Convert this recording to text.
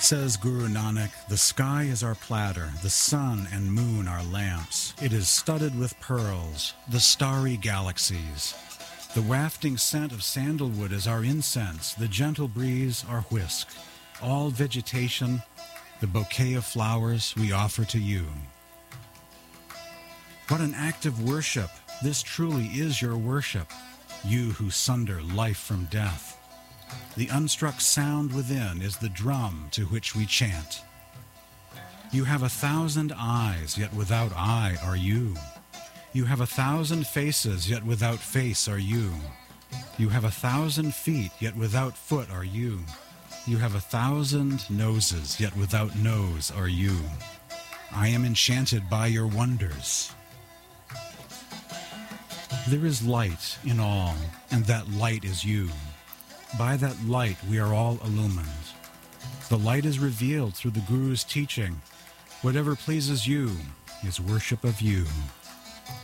Says Guru Nanak, the sky is our platter, the sun and moon our lamps. It is studded with pearls, the starry galaxies. The wafting scent of sandalwood is our incense, the gentle breeze our whisk. All vegetation, the bouquet of flowers we offer to you. What an act of worship! This truly is your worship, you who sunder life from death. The unstruck sound within is the drum to which we chant. You have 1,000 eyes, yet without eye are you. You have 1,000 faces, yet without face are you. You have 1,000 feet, yet without foot are you. You have 1,000 noses, yet without nose are you. I am enchanted by your wonders. There is light in all, and that light is you. By that light we are all illumined. The light is revealed through the Guru's teaching. Whatever pleases you is worship of you.